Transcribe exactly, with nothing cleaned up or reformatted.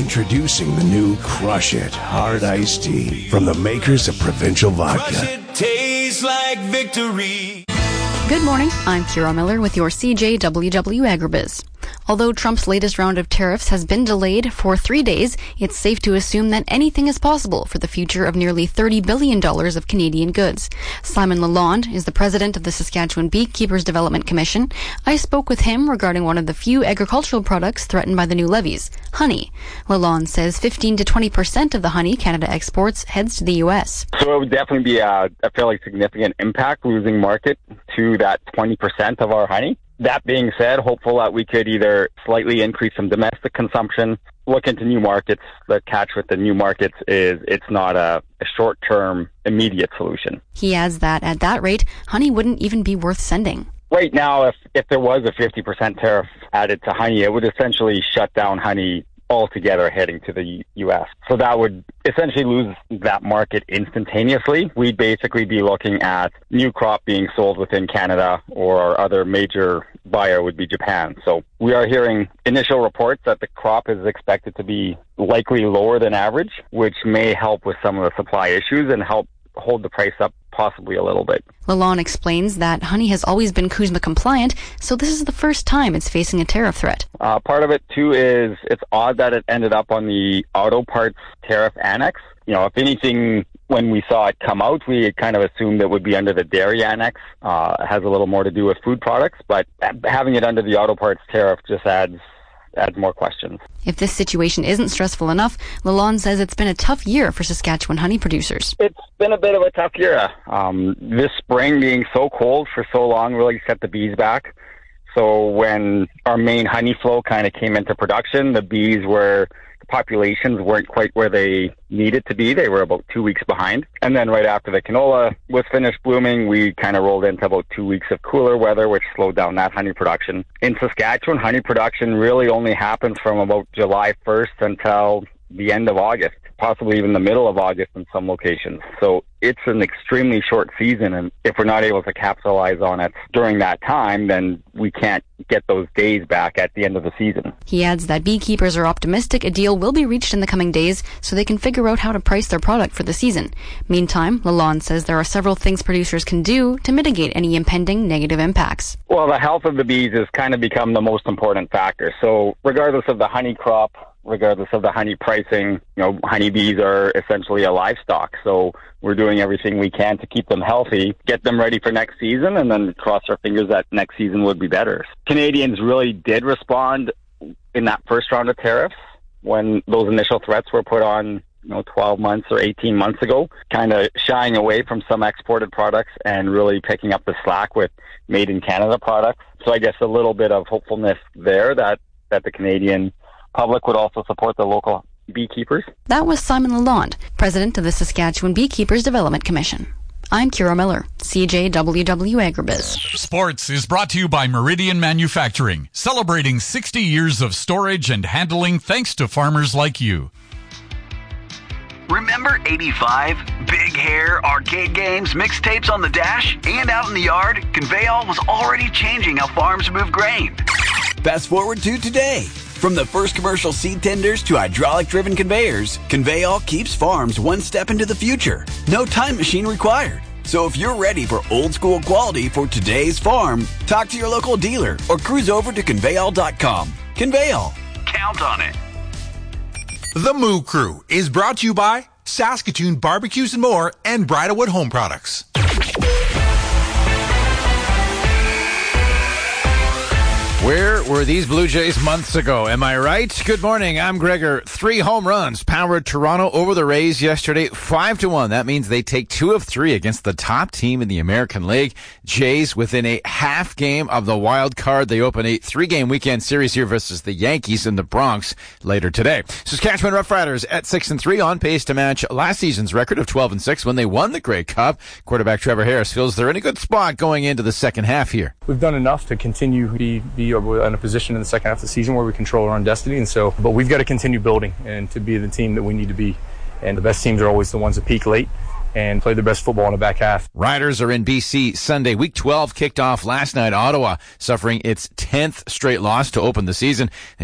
Introducing the new Crush It Hard Iced Tea from the makers of Provincial Vodka. Crush it, tastes like victory. Good morning, I'm Kira Miller with your C J W W Agribiz. Although Trump's latest round of tariffs has been delayed for three days, it's safe to assume that anything is possible for the future of nearly thirty billion dollars of Canadian goods. Simon Lalonde is the president of the Saskatchewan Beekeepers Development Commission. I spoke with him regarding one of the few agricultural products threatened by the new levies, honey. Lalonde says fifteen to twenty percent of the honey Canada exports heads to the U S. So it would definitely be a, a fairly significant impact, losing market to that twenty percent of our honey. That being said, hopeful that we could either slightly increase some domestic consumption, look into new markets. The catch with the new markets is it's not a, a short-term, immediate solution. He adds that at that rate, honey wouldn't even be worth sending. Right now, if, if there was a fifty percent tariff added to honey, it would essentially shut down honey altogether heading to the U S. So that would essentially lose that market instantaneously. We'd basically be looking at new crop being sold within Canada, or our other major buyer would be Japan. So we are hearing initial reports that the crop is expected to be likely lower than average, which may help with some of the supply issues and help hold the price up possibly a little bit. Lalonde explains that honey has always been CUSMA compliant, so this is the first time it's facing a tariff threat. Uh, part of it, too, is it's odd that it ended up on the auto parts tariff annex. You know, if anything, when we saw it come out, we had kind of assumed it would be under the dairy annex. Uh, it has a little more to do with food products, but having it under the auto parts tariff just adds adds more questions. If this situation isn't stressful enough, Lalonde says it's been a tough year for Saskatchewan honey producers. It's been a bit of a tough year. Um, this spring being so cold for so long really set the bees back. So when our main honey flow kind of came into production, the bees were, the populations weren't quite where they needed to be. They were about two weeks behind. And then right after the canola was finished blooming, we kind of rolled into about two weeks of cooler weather, which slowed down that honey production. In Saskatchewan, honey production really only happens from about July first until the end of August, possibly even the middle of August in some locations. So it's an extremely short season, and if we're not able to capitalize on it during that time, then we can't get those days back at the end of the season. He adds that beekeepers are optimistic a deal will be reached in the coming days so they can figure out how to price their product for the season. Meantime, Lalonde says there are several things producers can do to mitigate any impending negative impacts. Well, the health of the bees has kind of become the most important factor. So regardless of the honey crop, regardless of the honey pricing, you know, honeybees are essentially a livestock. So we're doing everything we can to keep them healthy, get them ready for next season, and then cross our fingers that next season would be better. Canadians really did respond in that first round of tariffs when those initial threats were put on, you know, twelve months or eighteen months ago, kind of shying away from some exported products and really picking up the slack with made in Canada products. So I guess a little bit of hopefulness there that, that the Canadian public would also support the local beekeepers. That was Simon Lalonde, president of the Saskatchewan Beekeepers Development Commission. I'm Kira Miller, C J W W Agribiz. Sports is brought to you by Meridian Manufacturing, celebrating sixty years of storage and handling thanks to farmers like you. Remember eighty-five? Big hair, arcade games, mixtapes on the dash, and out in the yard? Conveyall was already changing how farms move grain. Fast forward to today. From the first commercial seed tenders to hydraulic-driven conveyors, Conveyall keeps farms one step into the future. No time machine required. So if you're ready for old-school quality for today's farm, talk to your local dealer or cruise over to Conveyall dot com. Conveyall. Count on it. The Moo Crew is brought to you by Saskatoon Barbecues and More and Bridalwood Home Products. Where were these Blue Jays months ago? Am I right? Good morning. I'm Gregor. Three home runs powered Toronto over the Rays yesterday, five to one. That means they take two of three against the top team in the American League. Jays within a half game of the wild card. They open a three-game weekend series here versus the Yankees in the Bronx later today. Saskatchewan Roughriders at six and three, on pace to match last season's record of twelve and six when they won the Grey Cup. Quarterback Trevor Harris feels they're in a good spot going into the second half here. We've done enough to continue to be, be in a position in the second half of the season where we control our own destiny, and so, but we've got to continue building and to be the team that we need to be. And the best teams are always the ones that peak late and play their best football in the back half. Riders are in B C Sunday. Week twelve kicked off last night. Ottawa suffering its tenth straight loss to open the season.